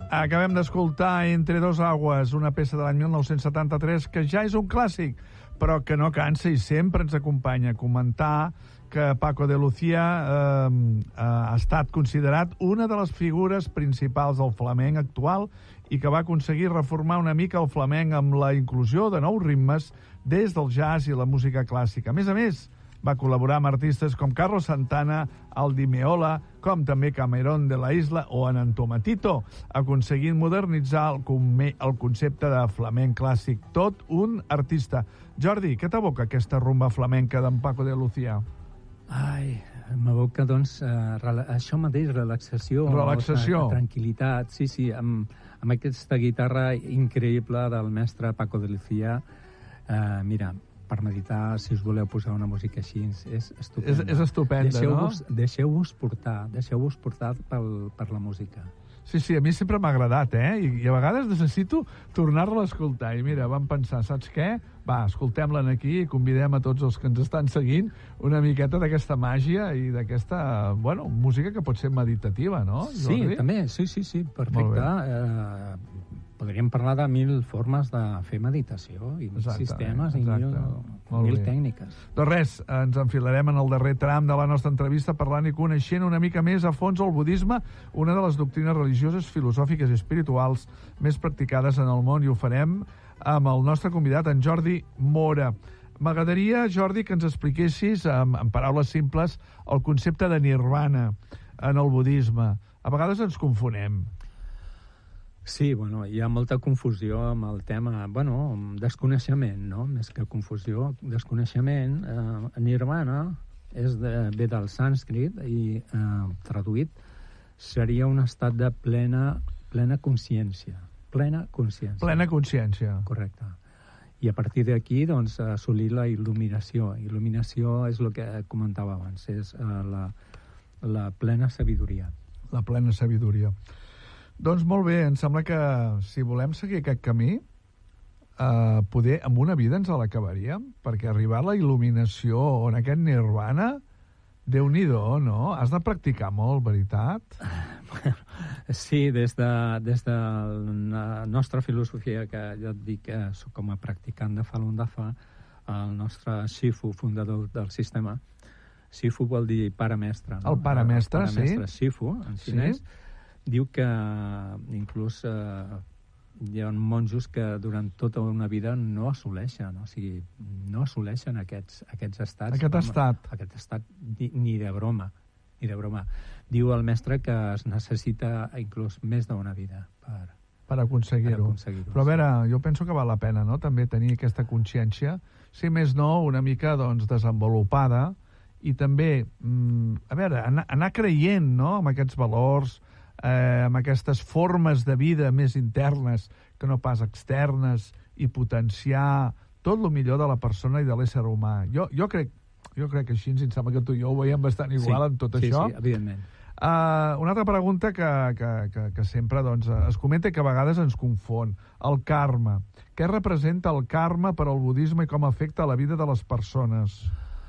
Acabem d'escoltar Entre dos aguas, una peça de l'any 1973 que ja és un clàssic, però que no cansa i sempre ens acompanya. Comentar que Paco de Lucía ha estat considerat una de les figures principals del flamenc actual i que va aconseguir reformar una mica el flamenc amb la inclusió de nous ritmes des del jazz i la música clàssica. A més, va col·laborar amb artistes com Carlos Santana, Aldi Meola, com també Camarón de la Isla o en Tomatito, aconseguint modernitzar el concepte de flamenc clàssic. Tot un artista. Jordi, què t'evoca aquesta rumba flamenca d'en Paco de Lucía? Ai, m'evoca, doncs, això mateix, relaxació. Relaxació. Tranquil·litat, sí, amb aquesta guitarra increïble del mestre Paco de Lucía. Mira, per meditar, si us voleu posar una música així, és estupenda. És estupenda, no? Deixeu-vos portar per la música. Sí, a mi sempre m'ha agradat, I a vegades necessito tornar-la a escoltar. I mira, vam pensar, saps què? Va, escoltem-la aquí i convidem a tots els que ens estan seguint una miqueta d'aquesta màgia i d'aquesta, música que pot ser meditativa, no, Jordi? Sí, també, sí, perfecte. Podríem parlar de 1000 formes de fer meditació i sistemes i mil tècniques. Doncs res, ens enfilarem en el darrer tram de la nostra entrevista parlant i coneixent una mica més a fons el budisme, una de les doctrines religioses, filosòfiques i espirituals més practicades en el món, i ho farem amb el nostre convidat, en Jordi Mora. M'agradaria, Jordi, que ens expliquessis, en paraules simples, el concepte de nirvana en el budisme. A vegades ens confonem. Sí, hi ha molta confusió amb el tema, desconeixement, no? Més que confusió, desconeixement. Nirvana ve del sànscrit i traduït seria un estat de plena consciència. Plena consciència. Correcte. I a partir d'aquí, doncs, assolir la il·luminació. Il·luminació és el que comentava abans, és la plena sabidoria. La plena sabidoria. Doncs molt bé, em sembla que si volem seguir aquest camí, poder amb una vida ens l'acabaríem, perquè arribar a la il·luminació o en aquest nirvana, Déu-n'hi-do, no? Has de practicar molt, veritat? Sí, des de la nostra filosofia, que ja et dic que soc com a practicant de Falun Dafa, el nostre Shifu, fundador del sistema. Shifu vol dir pare mestre. El pare mestre, sí. Shifu, en xinès. Diu que inclús hi ha monjos que durant tota una vida no assoleixen, no assoleixen aquests estats. Aquest estat ni de broma. Diu el mestre que es necessita inclús més d'una vida per aconseguir-ho. Però a veure, jo penso que val la pena, no?, també tenir aquesta consciència, si més no, una mica, doncs, desenvolupada, i també, anar creient, no?, amb aquests valors, amb aquestes formes de vida més internes que no pas externes, i potenciar tot el millor de la persona i de l'ésser humà. Jo crec que així, em sembla que tu i jo ho veiem bastant igual en tot això. Sí, evidentment. Una altra pregunta que sempre es comenta i que a vegades ens confon. El karma. Què representa el karma per al budisme i com afecta la vida de les persones?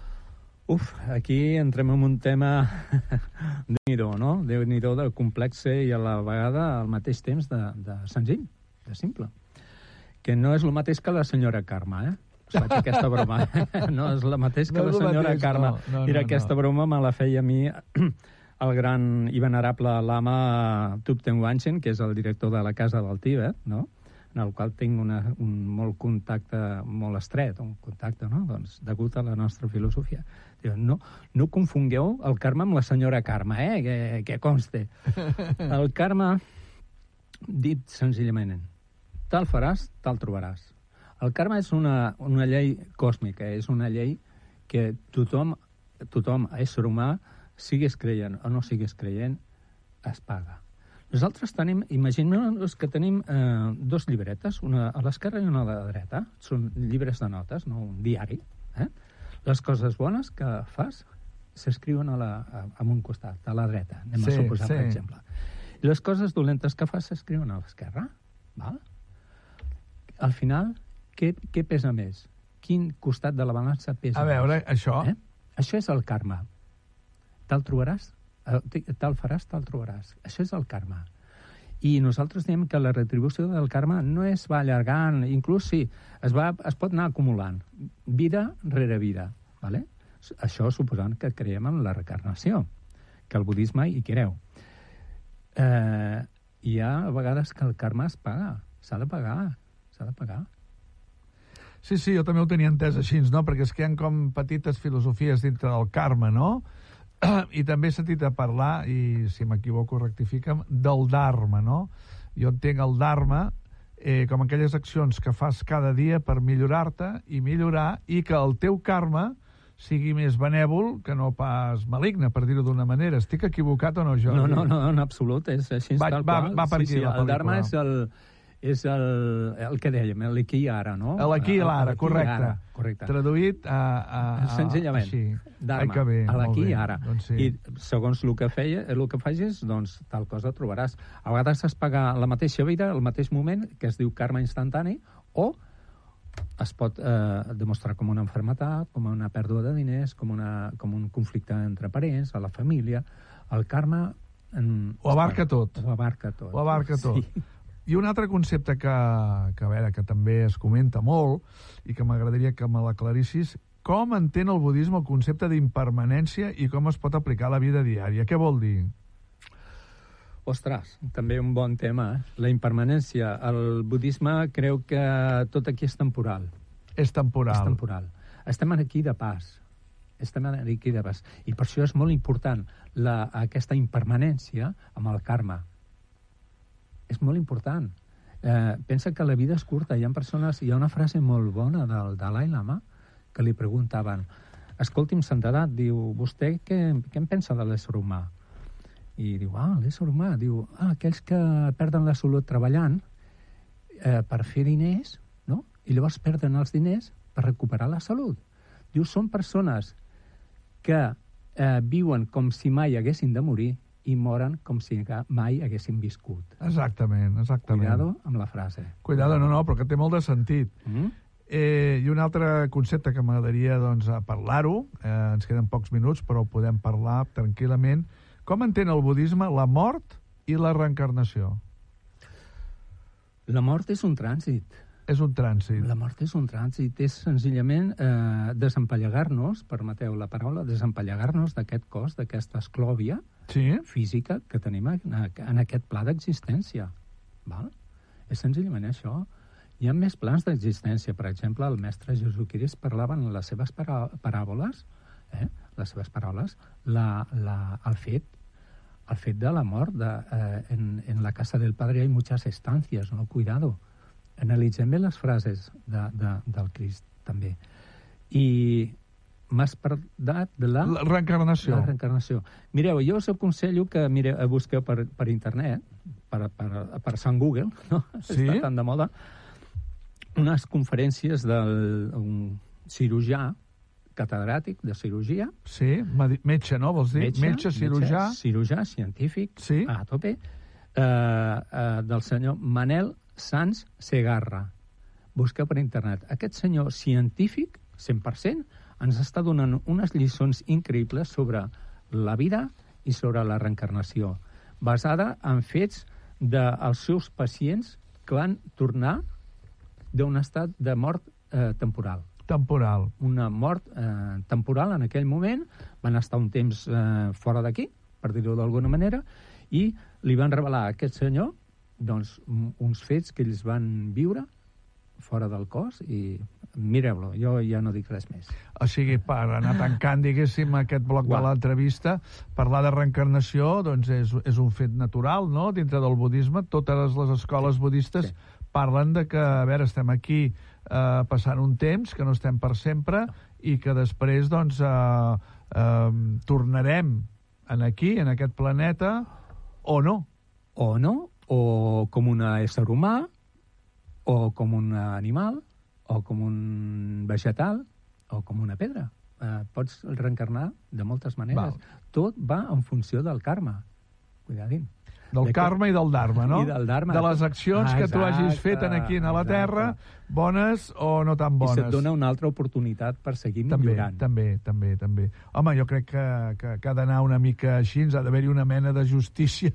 Aquí entrem en un tema Déu-n'hi-do, no? Déu-n'hi-do de complex i a la vegada al mateix temps de senzill, de simple. Que no és el mateix que la senyora Carme, Us faig aquesta broma. No és el mateix que la senyora Carme. Mira, aquesta broma me la feia a mi el gran i venerable lama Thupten Wanchen, que és el director de la Casa del Tibet, no?, en el qual tinc un contacte molt estret, un contacte, no?, doncs, degut a la nostra filosofia. Diu, no confongueu el karma amb la senyora Carme, que conste. El karma, dit senzillament, tal faràs, tal trobaràs. El karma és una llei còsmica, és una llei que tothom, ésser humà, siguis creient o no siguis creient, es paga. Nosaltres tenim, imaginem-nos que tenim dos llibretes, una a l'esquerra i una a la dreta. Són llibres de notes, no un diari. Les coses bones que fas s'escriuen en un costat, a la dreta, anem a suposar, per exemple. I les coses dolentes que fas s'escriuen a l'esquerra. Al final, què pesa més? Quin costat de la balança pesa més? A veure, això... Això és el karma. Tal trobaràs, tal faràs, tal trobaràs. Això és el karma. I nosaltres diem que la retribució del karma no es va allargant, inclús sí, es pot anar acumulant, vida rere vida. ¿Vale? Això suposant que creiem en la reencarnació, que el budisme hi creu. Hi ha a vegades que el karma es paga, s'ha de pagar. Sí, jo també ho tenia entès així, no? Perquè és que hi ha com petites filosofies dintre del karma, no? I també he sentit a parlar, i si m'equivoco rectifica'm, del dharma, no? Jo entenc el dharma com aquelles accions que fas cada dia per millorar-te i millorar, i que el teu karma sigui més benèvol que no pas maligne, per dir-ho d'una manera. Estic equivocat o no, jo? No, en absolut, és així tal qual. Va per aquí, la pel·lícula. El dharma és el que dèiem, l'aquí i ara, no? L'aquí i l'ara, correcte. Traduït senzillament, així. Dharma, a l'aquí i ara. Doncs sí. I segons el que facis, doncs tal cosa trobaràs. A vegades es paga la mateixa vida, al mateix moment, que es diu karma instantani, o es pot demostrar com una malaltia, com una pèrdua de diners, com un conflicte entre parents, a la família. El karma... Ho abarca tot. Ho abarca tot. Sí. I un altre concepte que a veure, que també es comenta molt i que m'agradaria que me l'aclarissis, com entén el budisme el concepte d'impermanència i com es pot aplicar a la vida diària? Què vol dir? Ostres, també un bon tema. La impermanència. El budisme creu que tot aquí és temporal. És temporal. Estem aquí de pas. I per això és molt important aquesta impermanència amb el karma. És molt important. Pensa que la vida és curta. Hi ha una frase molt bona del Dalai Lama que li preguntaven: escolti'm, santedat, diu, vostè què en pensa de l'ésser humà? I diu, l'ésser humà, diu, aquells que perden la salut treballant per fer diners, no? I llavors perden els diners per recuperar la salut. Diu, són persones que viuen com si mai haguessin de morir i moren com si mai haguessin viscut. Exactament. Cuidado amb la frase. Cuidado, no, però que té molt de sentit. I un altre concepte que m'agradaria parlar-ho, ens queden pocs minuts, però podem parlar tranquil·lament. Com entén el budisme la mort i la reencarnació? La mort és un trànsit. És un trànsit. La mort és un trànsit. És senzillament desempallegar-nos, permeteu la paraula, desempallegar-nos d'aquest cos, d'aquesta esclòvia física que tenim en aquest pla d'existència. És senzillament això. Hi ha més plans d'existència. Per exemple, el mestre Jesucrist parlava en les seves paràboles, el fet de la mort. En la casa del Padre hay muchas estancias, no? Cuidado. Analitzem bé les frases del Crist, també. I m'has parlat de la reencarnació. Mireu, jo us aconsello que busqueu per internet, per Sant Google, no? Està tan de moda, unes conferències d'un cirurgià, catedràtic de cirurgia. Sí, metge, no? Vols dir? Metge, cirurgià. Cirurgià, científic, a tope, del senyor Manel Sanz Segarra. Busqueu per internet. Aquest senyor científic, 100%, ens està donant unes lliçons increïbles sobre la vida i sobre la reencarnació, basada en fets dels seus pacients que van tornar d'un estat de mort temporal. Una mort temporal en aquell moment, van estar un temps fora d'aquí, per dir-ho d'alguna manera, i li van revelar a aquest senyor uns fets que ells van viure fora del cos i mireu-lo, jo ja no dic res més. O sigui, per anar tancant, diguéssim, aquest bloc de l'entrevista, parlar de reencarnació és un fet natural, no?, dintre del budisme. Totes les escoles budistes parlen de que, a veure, estem aquí passant un temps, que no estem per sempre, i que després, tornarem aquí, en aquest planeta, o no. O com un ésser humà, o com un animal, o com un vegetal, o com una pedra. Pots reencarnar de moltes maneres. Tot va en funció del karma. Cuidadín. Del karma i del dharma, no? I del dharma. De les accions que tu hagis fet aquí a la Terra, bones o no tan bones. I se't dona una altra oportunitat per seguir millorant. També. Home, jo crec que ha d'anar una mica així, ha d'haver-hi una mena de justícia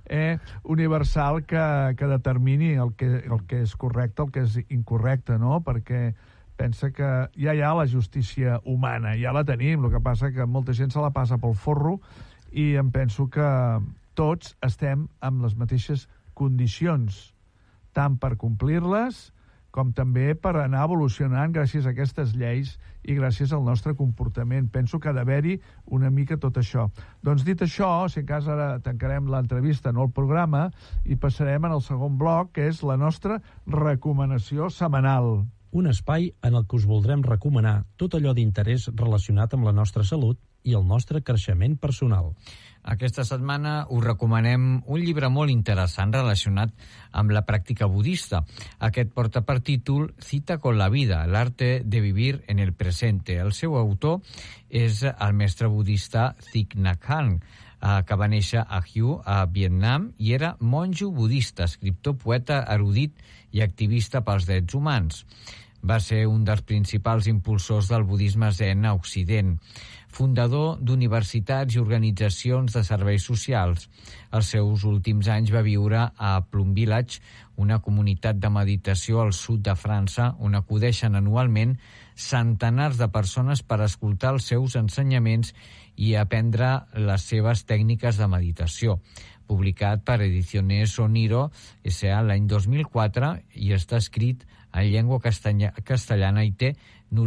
universal que determini el que és correcte, el que és incorrecte, no? Perquè pensa que ja hi ha la justícia humana, ja la tenim, el que passa que molta gent se la passa pel forro i em penso que tots estem amb les mateixes condicions, tant per complir-les com també per anar evolucionant gràcies a aquestes lleis i gràcies al nostre comportament. Penso que ha d'haver-hi una mica tot això. Doncs dit això, si en cas ara tancarem l'entrevista, no el programa, i passarem en el segon bloc, que és la nostra recomanació setmanal. Un espai en el que us voldrem recomanar tot allò d'interès relacionat amb la nostra salut i el nostre creixement personal. Aquesta setmana us recomanem un llibre molt interessant relacionat amb la pràctica budista. Aquest porta per títol Cita con la vida, el arte de vivir en el presente. El seu autor és el mestre budista Thich Nhat Hanh, que va néixer a Hue, a Vietnam, i era monjo budista, escriptor, poeta, erudit i activista pels drets humans. Va ser un dels principals impulsors del budisme zen a Occident, fundador d'universitats i organitzacions de serveis socials. Els seus últims anys va viure a Plum Village, una comunitat de meditació al sud de França, on acudeixen anualment centenars de persones per escoltar els seus ensenyaments i aprendre les seves tècniques de meditació. Publicat per Ediciones Oniro S.A. l'any 2004 i està escrit en llengua castellana i té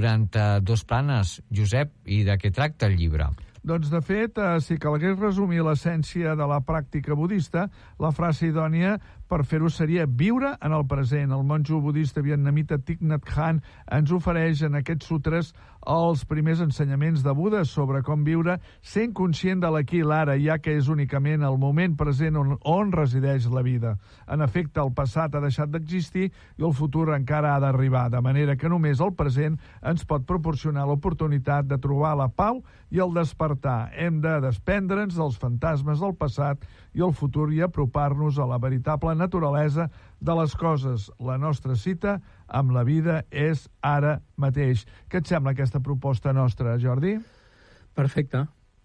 92 planes. Josep, i de què tracta el llibre? Doncs, de fet, si calgués resumir l'essència de la pràctica budista, la frase idònia per fer-ho seria viure en el present. El monjo budista vietnamita Thich Nhat Hanh ens ofereix en aquests sutres els primers ensenyaments de Buda sobre com viure sent conscient de l'aquí i l'ara, ja que és únicament el moment present on resideix la vida. En efecte, el passat ha deixat d'existir i el futur encara ha d'arribar, de manera que només el present ens pot proporcionar l'oportunitat de trobar la pau i el despertar. Hem de desprendre'ns dels fantasmes del passat i el futur i apropar-nos a la veritable naturalesa de les coses. La nostra cita amb la vida és ara mateix. Què et sembla aquesta proposta nostra, Jordi? Perfecte.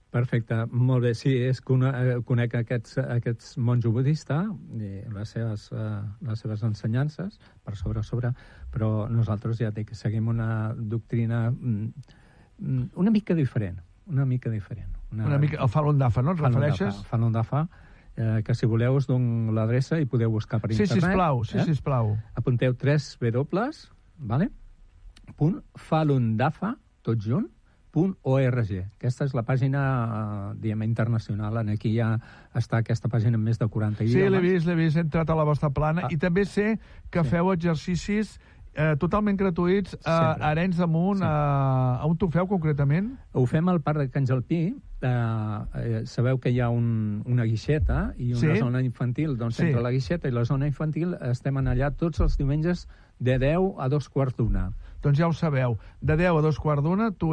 Molt bé. Sí, conec aquests monjo budista i les seves ensenyances per sobre, però nosaltres ja dic que seguim una doctrina una mica diferent. El Falun Dafa, no et refereixes? Falun Dafa, que si voleu us dono l'adreça i podeu buscar per internet. Sí, sisplau. Apunteu 3 W, vale? .falundafa, tot junt, .org. Aquesta és la pàgina, internacional. Aquí ja està aquesta pàgina en més de 40 idiomes. Sí, l'he vist, he entrat a la vostra plana. I també sé que feu exercicis totalment gratuïts a Arenys de Munt. On ho feu concretament? Ho fem al Parc de Can Jalpí. Sabeu que hi ha una guixeta i una zona infantil. Doncs entre la guixeta i la zona infantil estem allà tots els diumenges de 10 a 2:15. Doncs ja ho sabeu, de 10 a 2:15 tu